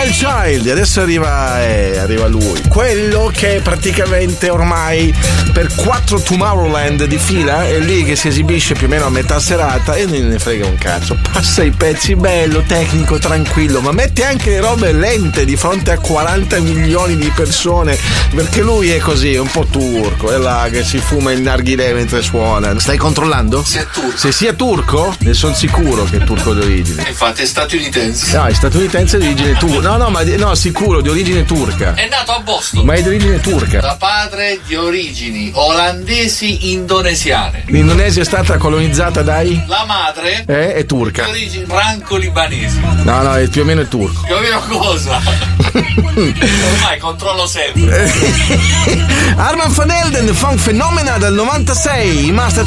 Wild Child, e adesso arriva lui, quello che praticamente ormai per 4 Tomorrowland di fila è lì che si esibisce più o meno a metà serata e non ne frega un cazzo, passa i pezzi bello, tecnico, tranquillo, ma mette anche le robe lente di fronte a 40 milioni di persone, perché lui è così, è un po' turco, è là che si fuma il narghilè mentre suona. Stai controllando? Se è turco. Se sia turco, ne sono sicuro che è turco di origine. Infatti è statunitense. No, è statunitense di origine turca. No, sicuro, di origine turca. È nato a Boston. Ma è di origine turca. Da padre di origini olandesi indonesiane. L'Indonesia è stata colonizzata dai? La madre È turca. di origini franco-libanesi. No, è più o meno è turco. Più o meno cosa? Ormai controllo sempre. Armand van Helden, Funk Phenomena del 96, Master